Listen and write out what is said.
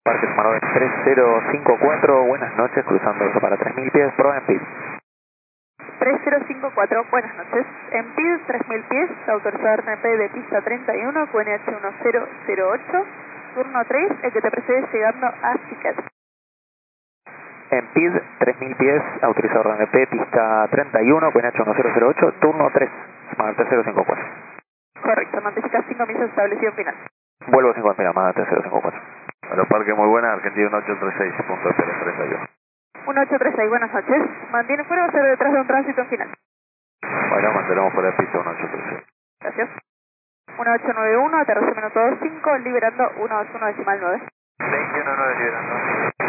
Parque Sumano 3054, buenas noches, cruzando eso para 3000 pies, prueba en PID. 3054, buenas noches. En PID 3000 pies, autorizado RNP de pista 31, QNH 1008, turno 3, el que te precede llegando a Chiquet. En PID 3000 pies, autorizado RNP, pista 31, QNH 1008, turno 3, Sumano 3054. Correcto, notifica 5 millas establecido final. Vuelvo 50, llamada 3054. Aeroparque muy buena, Argentina 1836, punto 031. 1836, buenas noches. Mantiene fuera o ser detrás de un tránsito en final. Bueno, mantenemos por el piso 1836. Gracias. 1891, aterrizo minuto 25, liberando 121 decimal 9. 219 liberando.